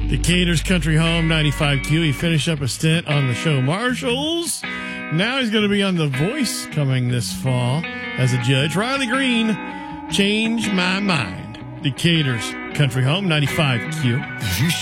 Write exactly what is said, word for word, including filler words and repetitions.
Decatur's Country Home, ninety-five Q. He finished up a stint on the show Marshalls. Now he's going to be on The Voice coming this fall as a judge. Riley Green, Change My Mind. Decatur's Country Home, ninety-five Q.